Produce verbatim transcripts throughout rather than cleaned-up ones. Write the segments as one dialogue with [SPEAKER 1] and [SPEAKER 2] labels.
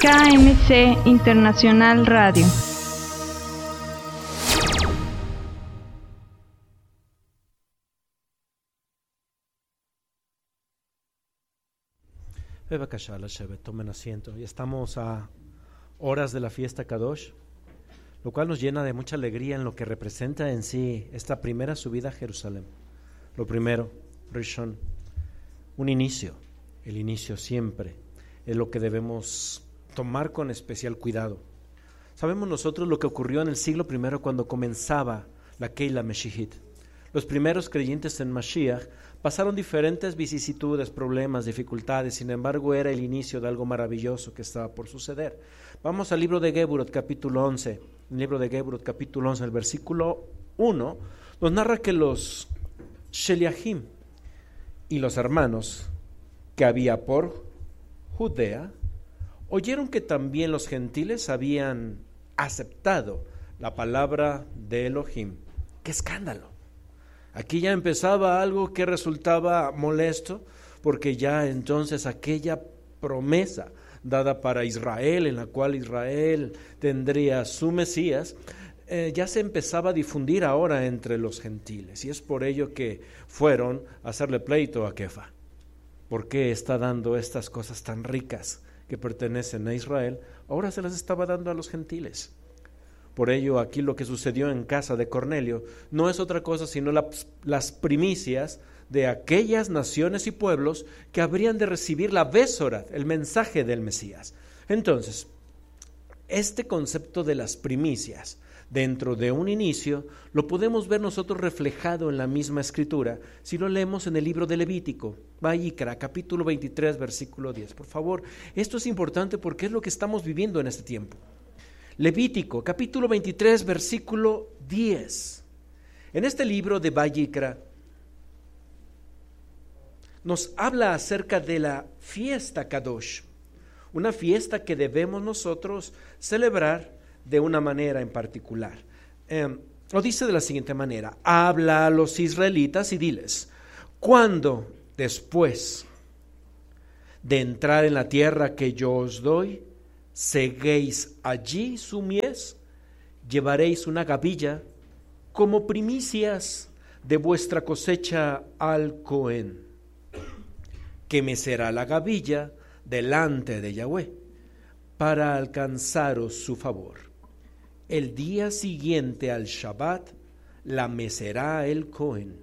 [SPEAKER 1] K M C Internacional Radio.
[SPEAKER 2] Tomen asiento. Y estamos a horas de la fiesta Kadosh, lo cual nos llena de mucha alegría en lo que representa en sí esta primera subida a Jerusalén. Lo primero, Rishon, un inicio. El inicio siempre es lo que debemos tomar con especial cuidado. Sabemos nosotros lo que ocurrió en el siglo primero cuando comenzaba la Keila Meshihit. Los primeros creyentes en Mashiach pasaron diferentes vicisitudes, problemas, dificultades. Sin embargo, era el inicio de algo maravilloso que estaba por suceder. Vamos al libro de Geburot, capítulo once. El libro de Geburot, capítulo once, el versículo uno, nos narra que los Sheliachim y los hermanos que había por Judea oyeron que también los gentiles habían aceptado la palabra de Elohim. ¡Qué escándalo! Aquí ya empezaba algo que resultaba molesto, porque ya entonces aquella promesa dada para Israel, en la cual Israel tendría su Mesías, eh, ya se empezaba a difundir ahora entre los gentiles, y es por ello que fueron a hacerle pleito a Kefa. ¿Por qué está dando estas cosas tan ricas que pertenecen a Israel? Ahora se las estaba dando a los gentiles. Por ello, aquí lo que sucedió en casa de Cornelio no es otra cosa sino la, las primicias de aquellas naciones y pueblos que habrían de recibir la Besorat, el mensaje del Mesías. Entonces, este concepto de las primicias dentro de un inicio lo podemos ver nosotros reflejado en la misma escritura si lo leemos en el libro de Levítico, Vayikra, capítulo veintitrés, versículo diez. Por favor, esto es importante porque es lo que estamos viviendo en este tiempo. Levítico, capítulo veintitrés, versículo diez. En este libro de Vayikra nos habla acerca de la fiesta Kadosh, una fiesta que debemos nosotros celebrar de una manera en particular. Eh, lo dice de la siguiente manera: habla a los israelitas y diles, cuando después de entrar en la tierra que yo os doy, seguéis allí su mies, llevaréis una gavilla como primicias de vuestra cosecha al Cohen, que me será la gavilla delante de Yahweh, para alcanzaros su favor. El día siguiente al Shabbat la mecerá el Cohen.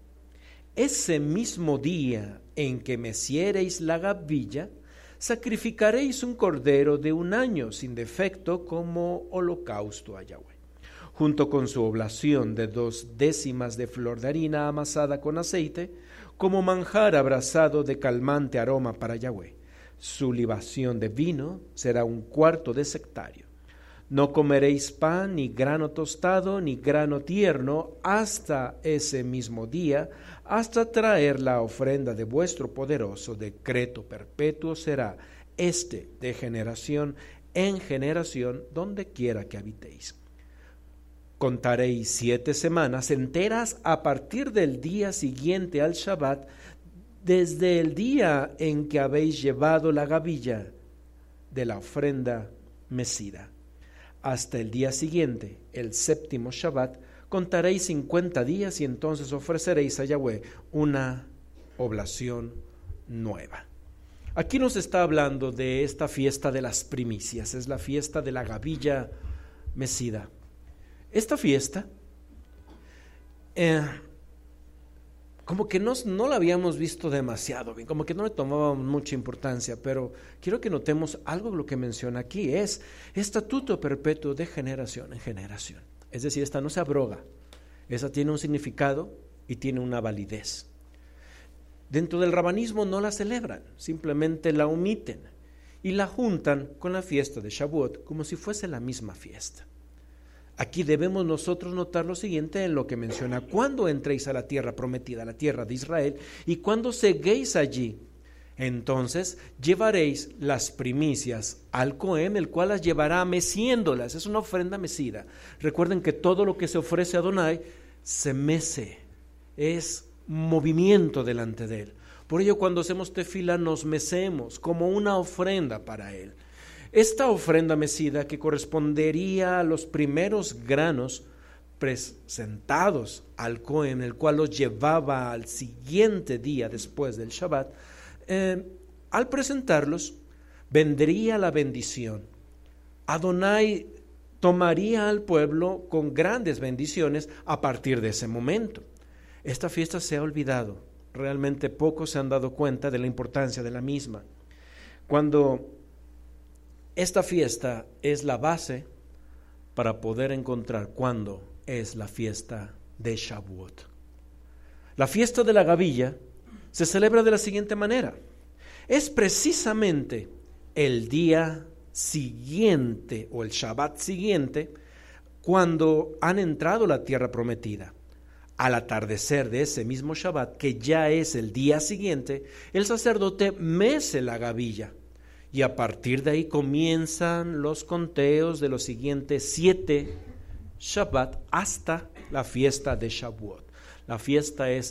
[SPEAKER 2] Ese mismo día en que meciereis la gavilla, sacrificaréis un cordero de un año sin defecto como holocausto a Yahweh, junto con su oblación de dos décimas de flor de harina amasada con aceite, como manjar abrasado de calmante aroma para Yahweh. Su libación de vino será un cuarto de sectario. No comeréis pan, ni grano tostado, ni grano tierno, hasta ese mismo día, hasta traer la ofrenda de vuestro poderoso decreto perpetuo será este de generación en generación, donde quiera que habitéis. Contaréis siete semanas enteras a partir del día siguiente al Shabbat, desde el día en que habéis llevado la gavilla de la ofrenda mecida, hasta el día siguiente, el séptimo Shabbat, contaréis cincuenta días y entonces ofreceréis a Yahweh una oblación nueva. Aquí nos está hablando de esta fiesta de las primicias, es la fiesta de la gavilla mecida. Esta fiesta, eh, como que no, no la habíamos visto demasiado bien, como que no le tomábamos mucha importancia, pero quiero que notemos algo de lo que menciona aquí, es estatuto perpetuo de generación en generación. Es decir, esta no se abroga, esa tiene un significado y tiene una validez. Dentro del rabanismo no la celebran, simplemente la omiten y la juntan con la fiesta de Shavuot como si fuese la misma fiesta. Aquí debemos nosotros notar lo siguiente en lo que menciona: cuando entréis a la tierra prometida, a la tierra de Israel, y cuando seguéis allí, entonces llevaréis las primicias al Cohen, el cual las llevará meciéndolas. Es una ofrenda mecida. Recuerden que todo lo que se ofrece a Adonai se mece, es movimiento delante de él. Por ello, cuando hacemos tefila nos mecemos como una ofrenda para él. Esta ofrenda mecida, que correspondería a los primeros granos presentados al Cohen, el cual los llevaba al siguiente día después del Shabbat, eh, al presentarlos vendría la bendición. Adonai tomaría al pueblo con grandes bendiciones a partir de ese momento. Esta fiesta se ha olvidado, realmente pocos se han dado cuenta de la importancia de la misma. Cuando esta fiesta es la base para poder encontrar cuándo es la fiesta de Shavuot. La fiesta de la gavilla se celebra de la siguiente manera. Es precisamente el día siguiente o el Shabbat siguiente cuando han entrado a la tierra prometida. Al atardecer de ese mismo Shabbat, que ya es el día siguiente, el sacerdote mece la gavilla. Y a partir de ahí comienzan los conteos de los siguientes siete Shabbat hasta la fiesta de Shavuot. La fiesta es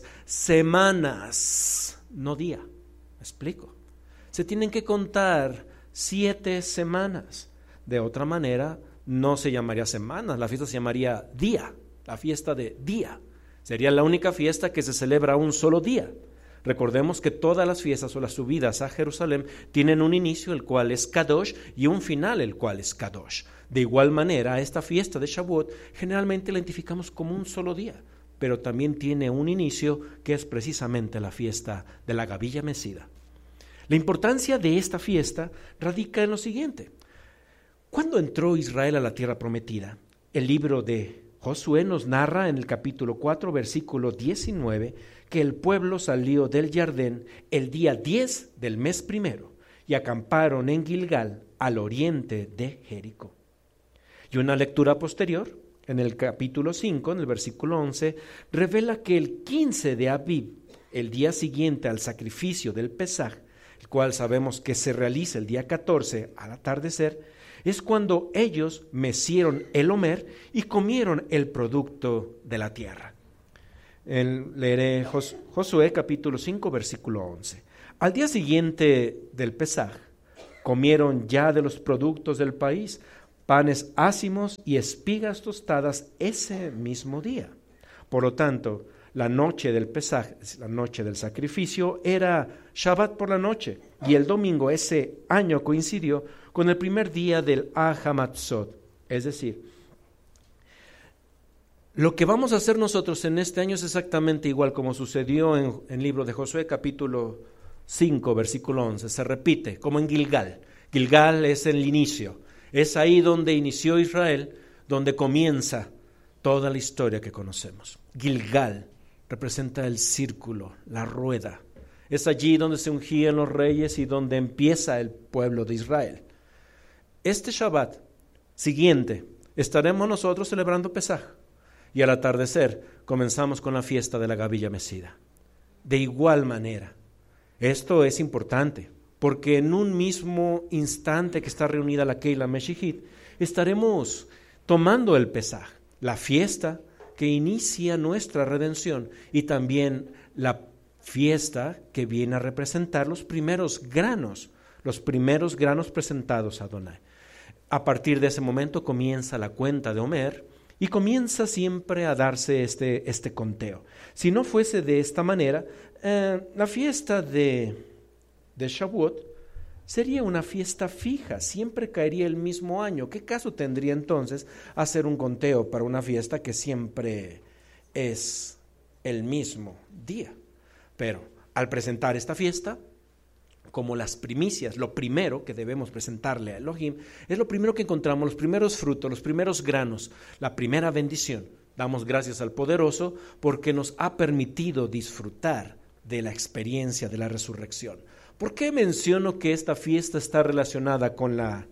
[SPEAKER 2] semanas, no día. ¿Me explico? Se tienen que contar siete semanas. De otra manera, no se llamaría semanas, la fiesta se llamaría día, la fiesta de día. Sería la única fiesta que se celebra un solo día. Recordemos que todas las fiestas o las subidas a Jerusalén tienen un inicio, el cual es Kadosh, y un final, el cual es Kadosh. De igual manera, esta fiesta de Shavuot generalmente la identificamos como un solo día, pero también tiene un inicio que es precisamente la fiesta de la gavilla mecida. La importancia de esta fiesta radica en lo siguiente. Cuando entró Israel a la tierra prometida, el libro de Josué nos narra en el capítulo cuatro, versículo diecinueve, que el pueblo salió del Jordán el día diez del mes primero y acamparon en Gilgal, al oriente de Jericó. Y una lectura posterior, en el capítulo cinco, en el versículo once, revela que el quince de Abib, el día siguiente al sacrificio del Pesaj, el cual sabemos que se realiza el día catorce al atardecer, es cuando ellos mecieron el homer y comieron el producto de la tierra. El, leeré Jos, Josué capítulo cinco, versículo once. Al día siguiente del Pesaj, comieron ya de los productos del país, panes ácimos y espigas tostadas ese mismo día. Por lo tanto, la noche del Pesaj, la noche del sacrificio, era Shabbat por la noche, y el domingo ese año coincidió con el primer día del Ahamatzot. Es decir, lo que vamos a hacer nosotros en este año es exactamente igual como sucedió en el libro de Josué capítulo cinco, versículo once. Se repite, como en Gilgal. Gilgal es el inicio. Es ahí donde inició Israel, donde comienza toda la historia que conocemos. Gilgal representa el círculo, la rueda. Es allí donde se ungían los reyes y donde empieza el pueblo de Israel. Este Shabbat siguiente estaremos nosotros celebrando Pesaj y al atardecer comenzamos con la fiesta de la gavilla mecida. De igual manera, esto es importante porque en un mismo instante que está reunida la Keila Meshihit estaremos tomando el Pesaj, la fiesta que inicia nuestra redención y también la fiesta que viene a representar los primeros granos, los primeros granos presentados a Adonai. A partir de ese momento comienza la cuenta de Homer y comienza siempre a darse este, este conteo. Si no fuese de esta manera, eh, la fiesta de, de Shavuot sería una fiesta fija, siempre caería el mismo año. ¿Qué caso tendría entonces hacer un conteo para una fiesta que siempre es el mismo día? Pero al presentar esta fiesta, como las primicias, lo primero que debemos presentarle a Elohim, es lo primero que encontramos, los primeros frutos, los primeros granos, la primera bendición. Damos gracias al Poderoso porque nos ha permitido disfrutar de la experiencia de la resurrección. ¿Por qué menciono que esta fiesta está relacionada con la,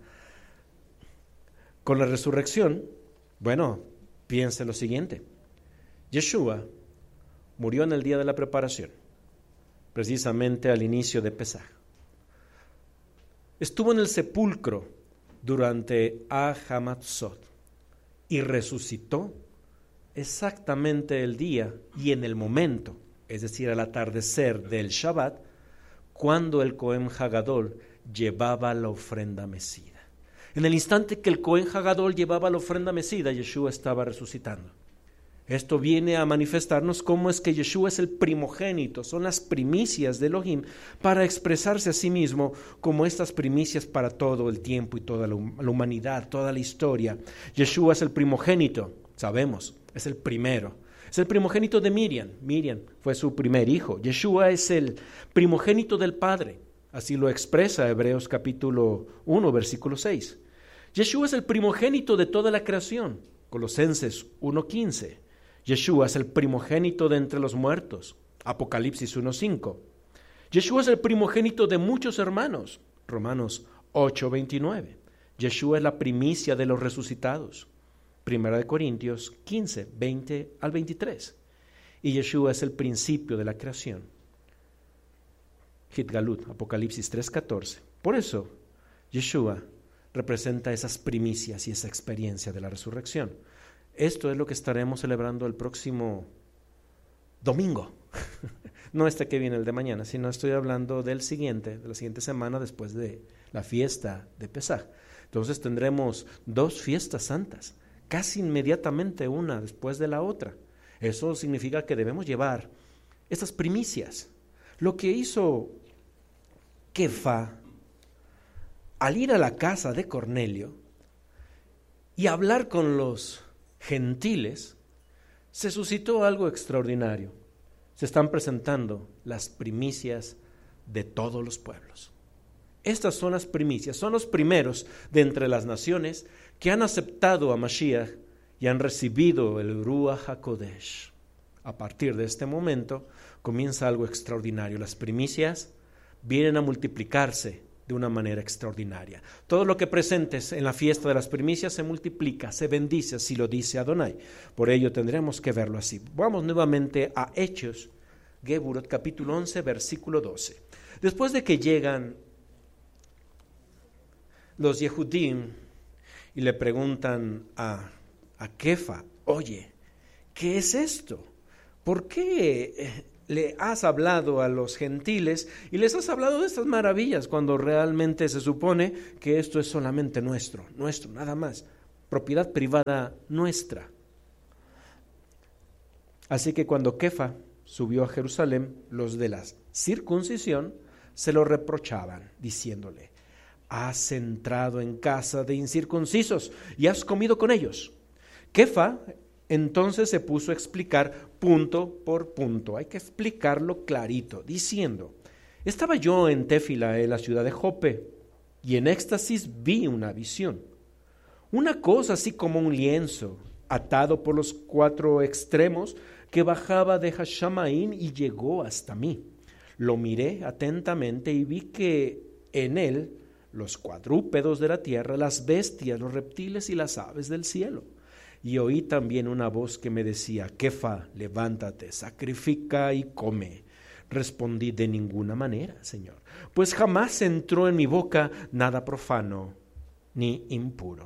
[SPEAKER 2] con la resurrección? Bueno, piense lo siguiente. Yeshua murió en el día de la preparación, precisamente al inicio de Pesaj. Estuvo en el sepulcro durante Ahamatzot y resucitó exactamente el día y en el momento, es decir, al atardecer del Shabbat, cuando el Cohen Hagadol llevaba la ofrenda mecida. En el instante que el Cohen Hagadol llevaba la ofrenda mecida, Yeshua estaba resucitando. Esto viene a manifestarnos cómo es que Yeshua es el primogénito, son las primicias de Elohim para expresarse a sí mismo como estas primicias para todo el tiempo y toda la humanidad, toda la historia. Yeshua es el primogénito, sabemos, es el primero. Es el primogénito de Miriam, Miriam fue su primer hijo. Yeshua es el primogénito del Padre, así lo expresa Hebreos capítulo uno, versículo seis. Yeshua es el primogénito de toda la creación, Colosenses uno quince. Yeshua es el primogénito de entre los muertos, Apocalipsis uno cinco. Yeshua es el primogénito de muchos hermanos, Romanos ocho veintinueve. Yeshua es la primicia de los resucitados, Primera de Corintios quince, veinte al veintitrés. Y Yeshua es el principio de la creación, Hitgalut, Apocalipsis tres catorce. Por eso, Yeshua representa esas primicias y esa experiencia de la resurrección. Esto es lo que estaremos celebrando el próximo domingo. No este que viene, el de mañana, sino estoy hablando del siguiente, de la siguiente semana después de la fiesta de Pesaj. Entonces tendremos dos fiestas santas, casi inmediatamente una después de la otra. Eso significa que debemos llevar estas primicias. Lo que hizo Kefa al ir a la casa de Cornelio y hablar con los gentiles, se suscitó algo extraordinario. Se están presentando las primicias de todos los pueblos. Estas son las primicias, son los primeros de entre las naciones que han aceptado a Mashiach y han recibido el Ruach HaKodesh. A partir de este momento comienza algo extraordinario. Las primicias vienen a multiplicarse de una manera extraordinaria. Todo lo que presentes en la fiesta de las primicias se multiplica, se bendice, así lo dice Adonai. Por ello tendremos que verlo así. Vamos nuevamente a Hechos, Geburot, capítulo once, versículo doce. Después de que llegan los Yehudim y le preguntan a, a Kefa, oye, ¿qué es esto? ¿Por qué le has hablado a los gentiles y les has hablado de estas maravillas cuando realmente se supone que esto es solamente nuestro, nuestro, nada más, propiedad privada nuestra? Así que cuando Kefa subió a Jerusalén, los de la circuncisión se lo reprochaban, diciéndole, has entrado en casa de incircuncisos y has comido con ellos. Kefa entonces se puso a explicar punto por punto, hay que explicarlo clarito, diciendo, estaba yo en Téfila, en la ciudad de Jope, y en éxtasis vi una visión, una cosa así como un lienzo, atado por los cuatro extremos, que bajaba de Hashamaín y llegó hasta mí. Lo miré atentamente y vi que en él los cuadrúpedos de la tierra, las bestias, los reptiles y las aves del cielo. Y oí también una voz que me decía, Kefa, levántate, sacrifica y come. Respondí, de ninguna manera, Señor, pues jamás entró en mi boca nada profano ni impuro.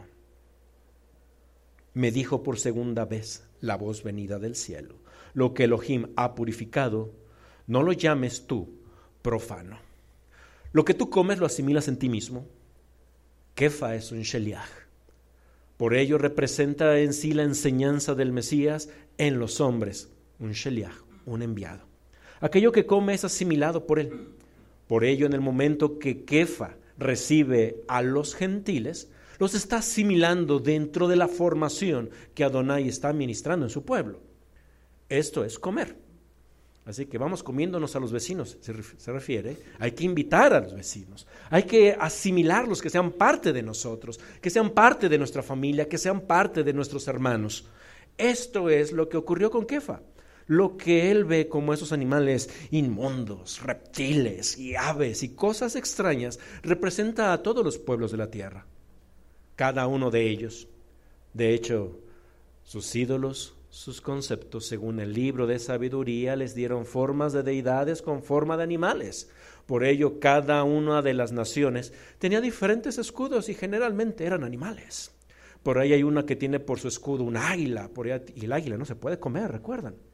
[SPEAKER 2] Me dijo por segunda vez la voz venida del cielo, lo que Elohim ha purificado, no lo llames tú profano. Lo que tú comes lo asimilas en ti mismo. Kefa es un sheliach. Por ello representa en sí la enseñanza del Mesías en los hombres, un sheliach, un enviado. Aquello que come es asimilado por él. Por ello, en el momento que Kefa recibe a los gentiles, los está asimilando dentro de la formación que Adonai está ministrando en su pueblo. Esto es comer. Así que vamos comiéndonos a los vecinos, se, se refiere, hay que invitar a los vecinos, hay que asimilarlos, que sean parte de nosotros, que sean parte de nuestra familia, que sean parte de nuestros hermanos. Esto es lo que ocurrió con Kefa. Lo que él ve como esos animales inmundos, reptiles y aves y cosas extrañas, representa a todos los pueblos de la tierra, cada uno de ellos. De hecho, sus ídolos, sus conceptos, según el libro de sabiduría, les dieron formas de deidades con forma de animales. Por ello, cada una de las naciones tenía diferentes escudos y generalmente eran animales. Por ahí hay una que tiene por su escudo un águila, por ahí, y el águila no se puede comer, ¿recuerdan?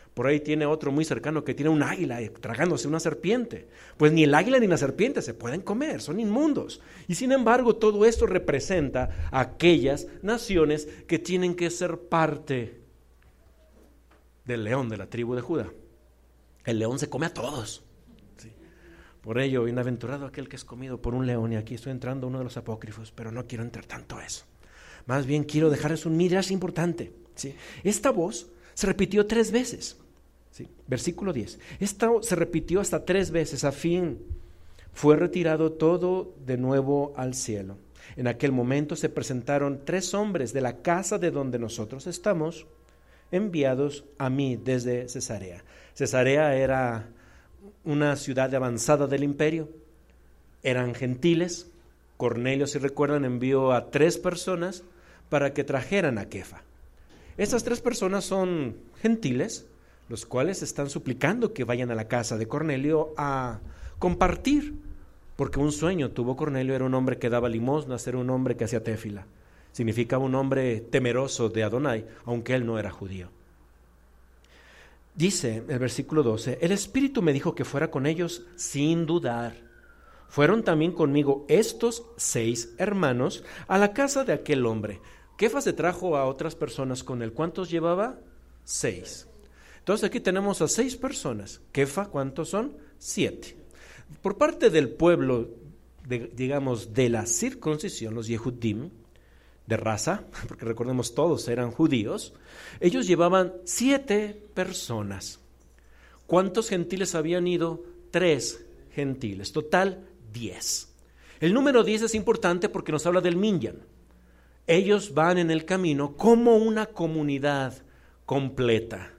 [SPEAKER 2] Por ahí tiene otro muy cercano que tiene un águila tragándose una serpiente. Pues ni el águila ni la serpiente se pueden comer, son inmundos. Y sin embargo, todo esto representa a aquellas naciones que tienen que ser parte del león de la tribu de Judá. El león se come a todos. Sí. Por ello, bienaventurado aquel que es comido por un león. Y aquí estoy entrando a uno de los apócrifos, pero no quiero entrar tanto a eso. Más bien quiero dejarles un midrash importante. ¿Sí? Esta voz se repitió tres veces. ¿Sí? Versículo diez. Esta se repitió hasta tres veces. A fin fue retirado todo de nuevo al cielo. En aquel momento se presentaron tres hombres de la casa de donde nosotros estamos, enviados a mí desde Cesarea. Cesarea era una ciudad avanzada del imperio. Eran gentiles. Cornelio, si recuerdan, envió a tres personas para que trajeran a Kefa. Estas tres personas son gentiles, los cuales están suplicando que vayan a la casa de Cornelio a compartir, porque un sueño tuvo Cornelio. Era un hombre que daba limosnas, era un hombre que hacía téfila. Significaba un hombre temeroso de Adonai, aunque él no era judío. Dice el versículo doce, el Espíritu me dijo que fuera con ellos sin dudar. Fueron también conmigo estos seis hermanos a la casa de aquel hombre. Kefa se trajo a otras personas con él. ¿Cuántos llevaba? Seis. Entonces aquí tenemos a seis personas. Kefa, ¿cuántos son? Siete. Por parte del pueblo, de, digamos, de la circuncisión, los Yehudim, de raza, porque recordemos todos eran judíos, ellos llevaban siete personas. ¿Cuántos gentiles habían ido? Tres gentiles. Total, diez. El número diez es importante porque nos habla del minyan. Ellos van en el camino como una comunidad completa.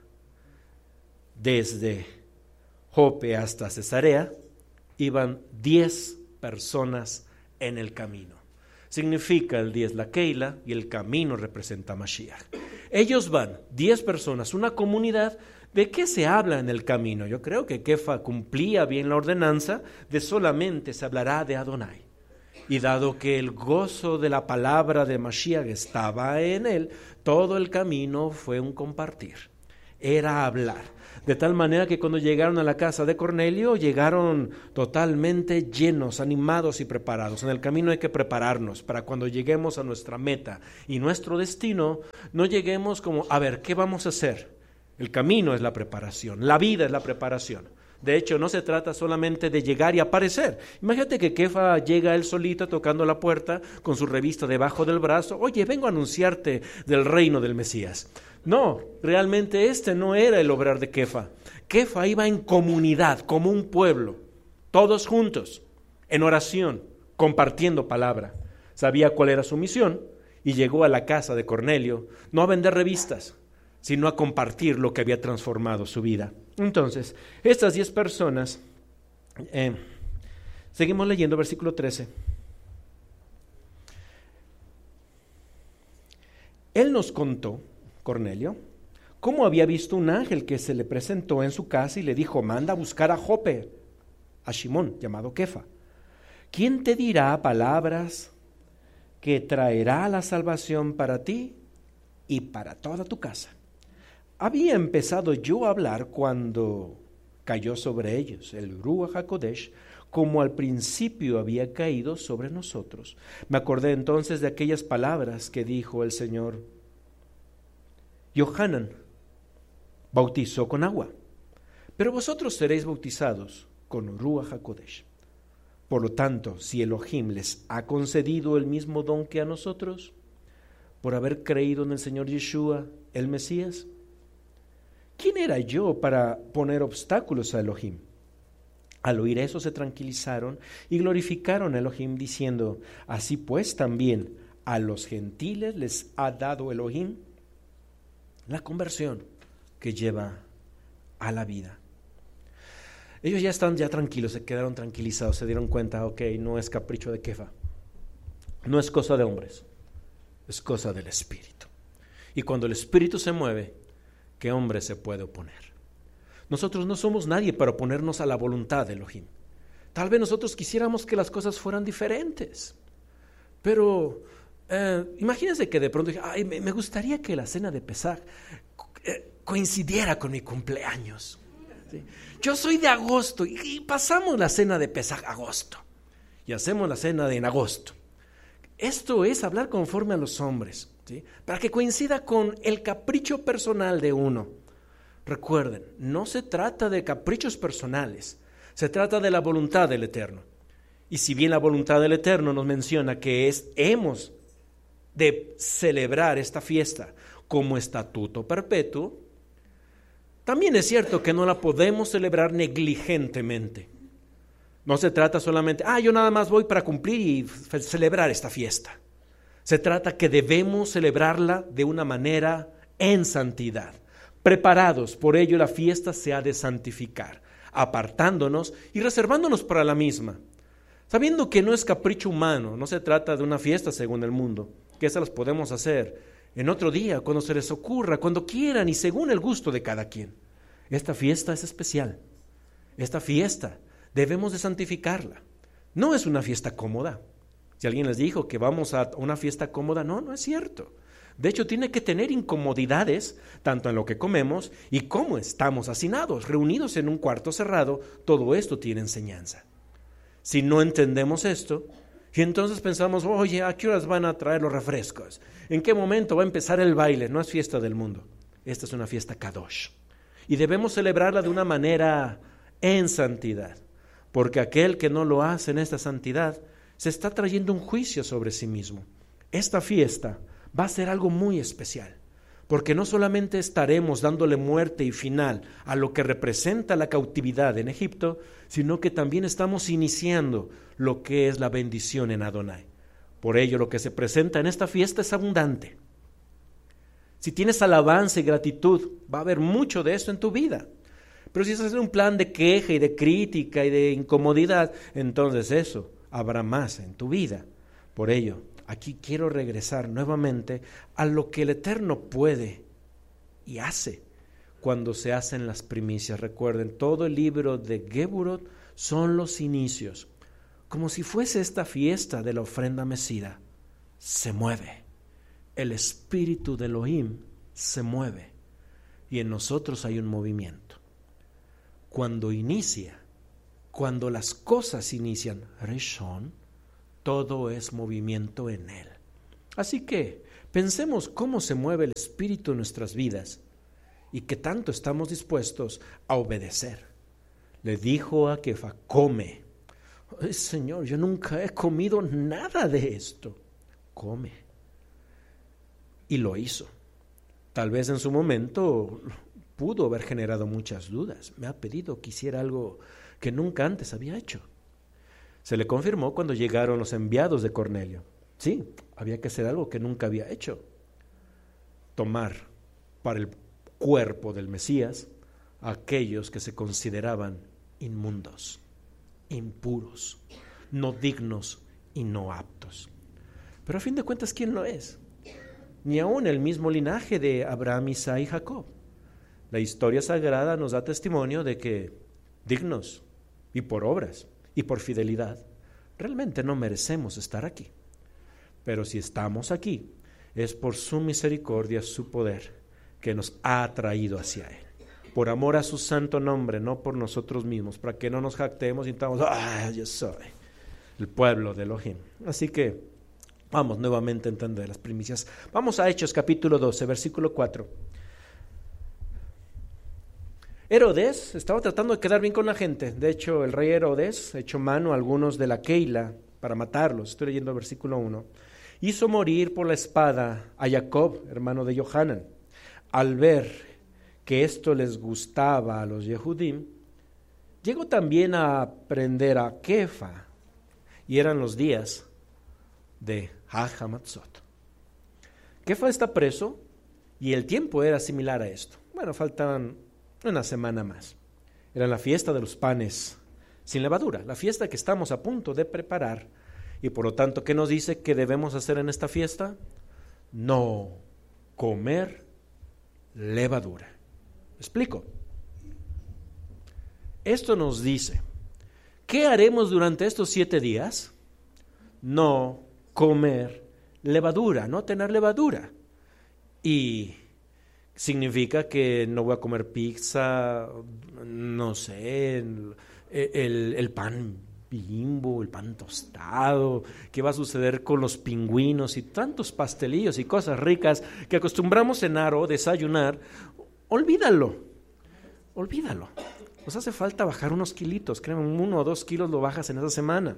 [SPEAKER 2] Desde Jope hasta Cesarea iban diez personas en el camino. Significa el diez la Keila y el camino representa Mashiach. Ellos van, diez personas, una comunidad. ¿De qué se habla en el camino? Yo creo que Kefa cumplía bien la ordenanza de solamente se hablará de Adonai. Y dado que el gozo de la palabra de Mashiach estaba en él, todo el camino fue un compartir. Era hablar. De tal manera que cuando llegaron a la casa de Cornelio, llegaron totalmente llenos, animados y preparados. En el camino hay que prepararnos para cuando lleguemos a nuestra meta y nuestro destino, no lleguemos como, a ver, ¿qué vamos a hacer? El camino es la preparación, la vida es la preparación. De hecho, no se trata solamente de llegar y aparecer. Imagínate que Kefa llega él solito tocando la puerta con su revista debajo del brazo. Oye, vengo a anunciarte del reino del Mesías. No, realmente este no era el obrar de Kefa. Kefa iba en comunidad, como un pueblo, todos juntos, en oración, compartiendo palabra. Sabía cuál era su misión y llegó a la casa de Cornelio, no a vender revistas, sino a compartir lo que había transformado su vida. Entonces, estas diez personas, eh, seguimos leyendo versículo trece. Él nos contó, Cornelio, cómo había visto un ángel que se le presentó en su casa y le dijo, manda a buscar a Jope, a Shimón, llamado Kefa. ¿Quién te dirá palabras que traerá la salvación para ti y para toda tu casa? Había empezado yo a hablar cuando cayó sobre ellos el Ruach HaKodesh, como al principio había caído sobre nosotros. Me acordé entonces de aquellas palabras que dijo el Señor. Yohanan bautizó con agua, pero vosotros seréis bautizados con Ruach HaKodesh. Por lo tanto, si Elohim les ha concedido el mismo don que a nosotros, por haber creído en el Señor Yeshua, el Mesías, ¿quién era yo para poner obstáculos a Elohim? Al oír eso se tranquilizaron y glorificaron a Elohim diciendo, así pues también a los gentiles les ha dado Elohim la conversión que lleva a la vida. Ellos ya están ya tranquilos, se quedaron tranquilizados, se dieron cuenta, ok, no es capricho de Kefa, no es cosa de hombres, es cosa del Espíritu. Y cuando el Espíritu se mueve, ¿qué hombre se puede oponer? Nosotros no somos nadie para oponernos a la voluntad de Elohim. Tal vez nosotros quisiéramos que las cosas fueran diferentes, pero eh, imagínense que de pronto dije, ay, me, me gustaría que la cena de Pesaj, eh, coincidiera con mi cumpleaños. ¿Sí? Yo soy de agosto y, y pasamos la cena de Pesaj agosto y hacemos la cena de en agosto. Esto es hablar conforme a los hombres, ¿sí? Para que coincida con el capricho personal de uno. Recuerden, no se trata de caprichos personales, se trata de la voluntad del Eterno. Y si bien la voluntad del Eterno nos menciona que es, hemos de celebrar esta fiesta como estatuto perpetuo, también es cierto que no la podemos celebrar negligentemente. No se trata solamente, ah, yo nada más voy para cumplir y f- celebrar esta fiesta. Se trata que debemos celebrarla de una manera en santidad. Preparados, por ello la fiesta se ha de santificar, apartándonos y reservándonos para la misma. Sabiendo que no es capricho humano, no se trata de una fiesta según el mundo, que esas las podemos hacer en otro día, cuando se les ocurra, cuando quieran y según el gusto de cada quien. Esta fiesta es especial. Esta fiesta debemos de santificarla. No es una fiesta cómoda. Si alguien les dijo que vamos a una fiesta cómoda, no, no es cierto. De hecho, tiene que tener incomodidades, tanto en lo que comemos y cómo estamos hacinados, reunidos en un cuarto cerrado. Todo esto tiene enseñanza. Si no entendemos esto, y entonces pensamos, oye, ¿a qué horas van a traer los refrescos? ¿En qué momento va a empezar el baile? No es fiesta del mundo. Esta es una fiesta Kadosh. Y debemos celebrarla de una manera en santidad. Porque aquel que no lo hace en esta santidad se está trayendo un juicio sobre sí mismo. Esta fiesta va a ser algo muy especial, porque no solamente estaremos dándole muerte y final a lo que representa la cautividad en Egipto, sino que también estamos iniciando lo que es la bendición en Adonai. Por ello, lo que se presenta en esta fiesta es abundante. Si tienes alabanza y gratitud, va a haber mucho de esto en tu vida. Pero si estás en un plan de queja y de crítica y de incomodidad, entonces eso habrá más en tu vida. Por ello, aquí quiero regresar nuevamente a lo que el Eterno puede y hace cuando se hacen las primicias. Recuerden, todo el libro de Geburot son los inicios. Como si fuese esta fiesta de la ofrenda mecida, se mueve. El espíritu de Elohim se mueve y en nosotros hay un movimiento. Cuando inicia, cuando las cosas inician, Rishon, todo es movimiento en él. Así que pensemos cómo se mueve el espíritu en nuestras vidas y qué tanto estamos dispuestos a obedecer. Le dijo a Kefa, come. Ay, Señor, yo nunca he comido nada de esto. Come. Y lo hizo. Tal vez en su momento pudo haber generado muchas dudas. Me ha pedido que hiciera algo que nunca antes había hecho. Se le confirmó cuando llegaron los enviados de Cornelio. Sí, había que hacer algo que nunca había hecho. Tomar para el cuerpo del Mesías a aquellos que se consideraban inmundos, impuros, no dignos y no aptos. Pero a fin de cuentas, ¿quién lo es? Ni aún el mismo linaje de Abraham, Isaac y Jacob. La historia sagrada nos da testimonio de que dignos y por obras y por fidelidad, realmente no merecemos estar aquí. Pero si estamos aquí, es por su misericordia, su poder, que nos ha atraído hacia Él. Por amor a su santo nombre, no por nosotros mismos, para que no nos jactemos y estamos, ah, yo soy el pueblo de Elohim. Así que vamos nuevamente a entender las primicias. Vamos a Hechos capítulo doce, versículo cuatro. Herodes estaba tratando de quedar bien con la gente. De hecho, el rey Herodes echó mano a algunos de la Keila para matarlos. Estoy leyendo el versículo uno. Hizo morir por la espada a Jacob, hermano de Johanan. Al ver que esto les gustaba a los Yehudim, llegó también a prender a Kefa, y eran los días de Hajamatzot. Kefa está preso y el tiempo era similar a esto. Bueno, faltaban una semana más. Era la fiesta de los panes sin levadura, la fiesta que estamos a punto de preparar. Y por lo tanto, ¿qué nos dice que debemos hacer en esta fiesta? No comer levadura. ¿Me explico? Esto nos dice, ¿qué haremos durante estos siete días? No comer levadura, no tener levadura. ¿Y Significa que no voy a comer pizza, no sé, el, el, el pan Bimbo, el pan tostado, qué va a suceder con los pingüinos y tantos pastelillos y cosas ricas que acostumbramos cenar o desayunar. Olvídalo, olvídalo. Nos hace falta bajar unos kilitos, créeme, uno o dos kilos lo bajas en esa semana.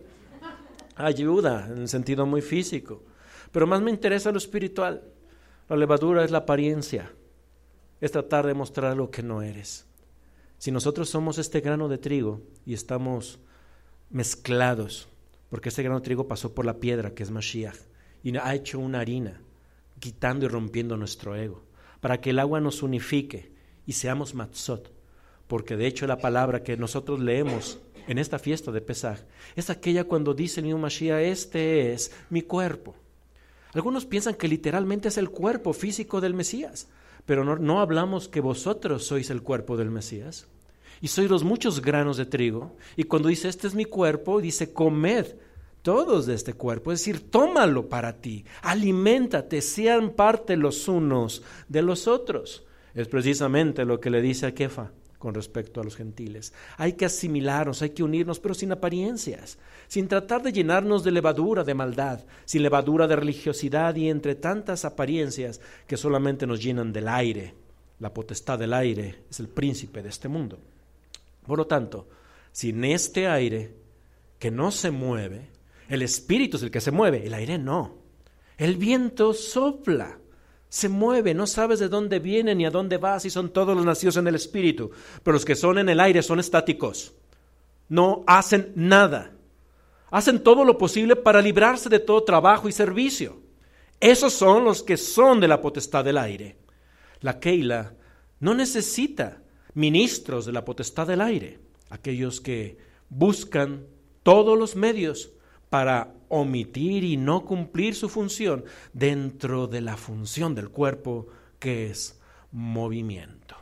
[SPEAKER 2] Ayuda en el sentido muy físico, pero más me interesa lo espiritual. La levadura es la apariencia, es tratar de mostrar lo que no eres. Si nosotros somos este grano de trigo y estamos mezclados, porque ese grano de trigo pasó por la piedra que es Mashiach y ha hecho una harina, quitando y rompiendo nuestro ego, para que el agua nos unifique y seamos matzot, porque de hecho la palabra que nosotros leemos en esta fiesta de Pesaj es aquella cuando dice el mismo Mashiach: este es mi cuerpo. Algunos piensan que literalmente es el cuerpo físico del Mesías, pero no, no hablamos que vosotros sois el cuerpo del Mesías y sois los muchos granos de trigo. Y cuando dice este es mi cuerpo, dice comed todos de este cuerpo, es decir, tómalo para ti, aliméntate, sean parte los unos de los otros. Es precisamente lo que le dice a Kefa con respecto a los gentiles. Hay que asimilarnos, hay que unirnos, pero sin apariencias, sin tratar de llenarnos de levadura de maldad, sin levadura de religiosidad y entre tantas apariencias que solamente nos llenan del aire. La potestad del aire es el príncipe de este mundo. Por lo tanto, sin este aire que no se mueve, el espíritu es el que se mueve, el aire no. El viento sopla, se mueve, no sabes de dónde viene ni a dónde va, si son todos los nacidos en el espíritu, pero los que son en el aire son estáticos, no hacen nada, hacen todo lo posible para librarse de todo trabajo y servicio. Esos son los que son de la potestad del aire. La Keila no necesita ministros de la potestad del aire, aquellos que buscan todos los medios para omitir y no cumplir su función dentro de la función del cuerpo, que es movimiento.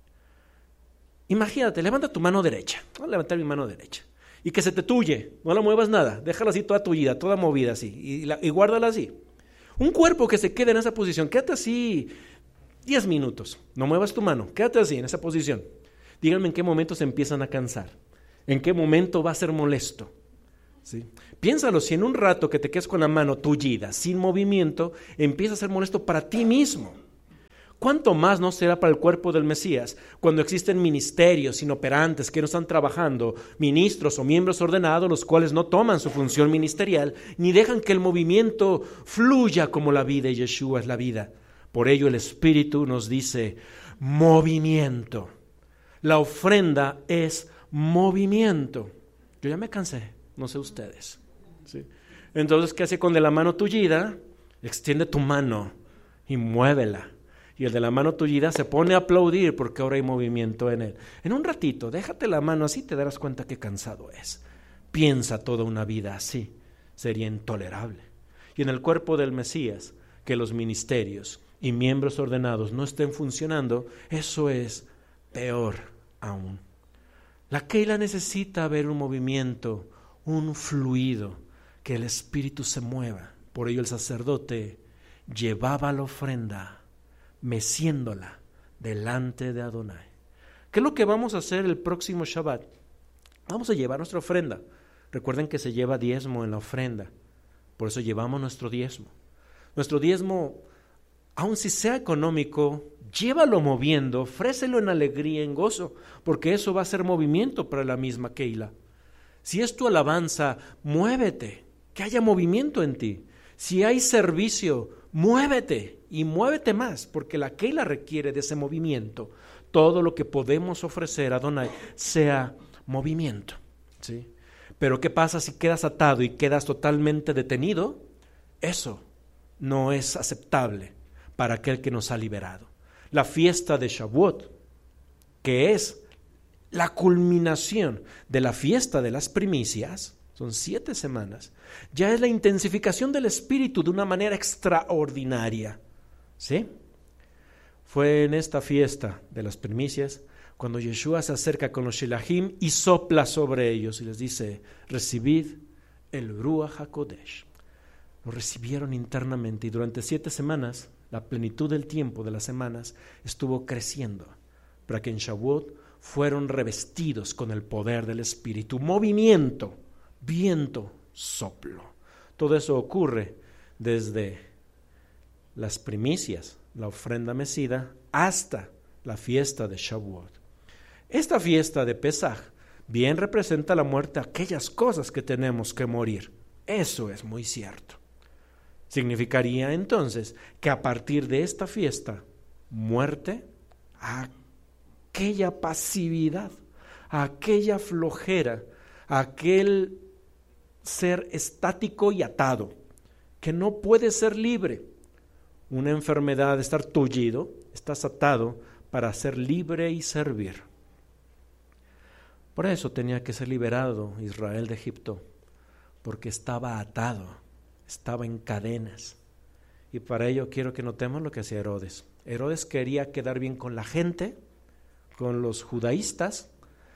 [SPEAKER 2] Imagínate, levanta tu mano derecha, voy a levantar mi mano derecha, y que se te tuye, no la muevas nada, déjala así toda tullida, toda movida así, y, la, y guárdala así. Un cuerpo que se quede en esa posición, quédate así diez minutos, no muevas tu mano, quédate así en esa posición. Díganme en qué momento se empiezan a cansar, en qué momento va a ser molesto. ¿Sí? Piénsalo, si en un rato que te quedes con la mano tullida, sin movimiento, empieza a ser molesto para ti mismo. ¿Cuánto más no será para el cuerpo del Mesías cuando existen ministerios inoperantes que no están trabajando, ministros o miembros ordenados, los cuales no toman su función ministerial ni dejan que el movimiento fluya como la vida, y Yeshua es la vida? Por ello el Espíritu nos dice movimiento. La ofrenda es movimiento. Yo ya me cansé, no sé ustedes. ¿Sí? Entonces, ¿qué hace con de la mano tullida? Extiende tu mano y muévela. Y el de la mano tullida se pone a aplaudir porque ahora hay movimiento en él. En un ratito, déjate la mano así, te darás cuenta qué cansado es. Piensa toda una vida así, sería intolerable. Y en el cuerpo del Mesías, que los ministerios y miembros ordenados no estén funcionando, eso es peor aún. La Keila necesita ver un movimiento, un fluido, que el espíritu se mueva. Por ello el sacerdote llevaba la ofrenda meciéndola delante de Adonai. ¿Qué es lo que vamos a hacer el próximo Shabbat? Vamos a llevar nuestra ofrenda. Recuerden que se lleva diezmo en la ofrenda, por eso llevamos nuestro diezmo. Nuestro diezmo, aun si sea económico, llévalo moviendo, ofrécelo en alegría, en gozo, porque eso va a ser movimiento para la misma Keila. Si es tu alabanza, muévete, que haya movimiento en ti. Si hay servicio, muévete y muévete más, porque la Keila requiere de ese movimiento. Todo lo que podemos ofrecer a Adonai sea movimiento, ¿sí? Pero ¿qué pasa si quedas atado y quedas totalmente detenido? Eso no es aceptable para aquel que nos ha liberado. La fiesta de Shavuot, que es la culminación de la fiesta de las primicias, son siete semanas, ya es la intensificación del espíritu de una manera extraordinaria, ¿sí? Fue en esta fiesta de las primicias cuando Yeshua se acerca con los Shelahim y sopla sobre ellos y les dice: recibid el Ruach HaKodesh. lo recibieron internamente y durante siete semanas, la plenitud del tiempo de las semanas estuvo creciendo para que en Shavuot fueron revestidos con el poder del Espíritu, movimiento, viento, soplo. Todo eso ocurre desde las primicias, la ofrenda mecida, hasta la fiesta de Shavuot. Esta fiesta de Pesaj bien representa la muerte, aquellas cosas que tenemos que morir. Eso es muy cierto. Significaría entonces que a partir de esta fiesta, muerte a aquella pasividad, a aquella flojera, a aquel ser estático y atado, que no puede ser libre. Una enfermedad de estar tullido, estás atado para ser libre y servir. Por eso tenía que ser liberado Israel de Egipto, porque estaba atado, estaba en cadenas. Y para ello quiero que notemos lo que hacía Herodes. Herodes quería quedar bien con la gente, con los judaístas,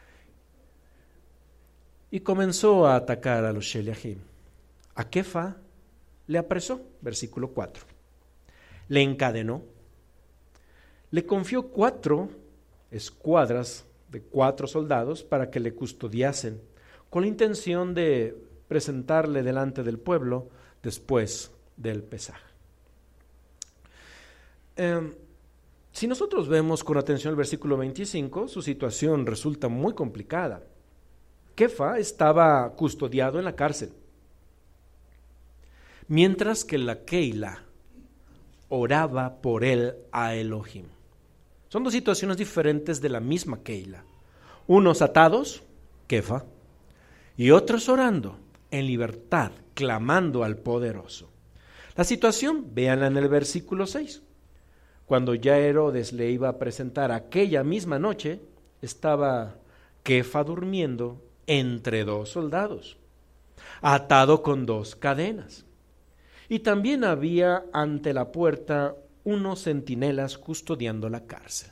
[SPEAKER 2] y comenzó a atacar a los Sheliahim. A Kefa le apresó, versículo cuatro. Le encadenó, le confió cuatro escuadras de cuatro soldados para que le custodiasen, con la intención de presentarle delante del pueblo después del Pesaj. Eh, si nosotros vemos con atención el versículo veinticinco, su situación resulta muy complicada. Kefa estaba custodiado en la cárcel, mientras que la Keila oraba por él a Elohim. Son dos situaciones diferentes de la misma Keila. Unos atados, Kefa, y otros orando en libertad, clamando al poderoso. La situación, véanla en el versículo seis. Cuando ya Herodes le iba a presentar aquella misma noche, estaba Kefa durmiendo entre dos soldados, atado con dos cadenas. Y también había ante la puerta unos centinelas custodiando la cárcel.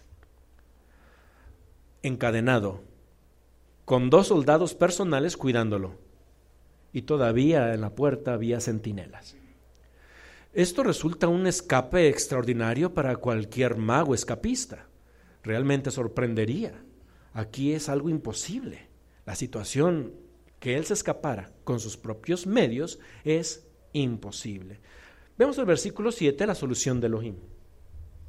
[SPEAKER 2] Encadenado, con dos soldados personales cuidándolo, y todavía en la puerta había centinelas. Esto resulta un escape extraordinario para cualquier mago escapista. Realmente sorprendería. Aquí es algo imposible. La situación que él se escapara con sus propios medios es imposible. Vemos el versículo siete, la solución de Elohim.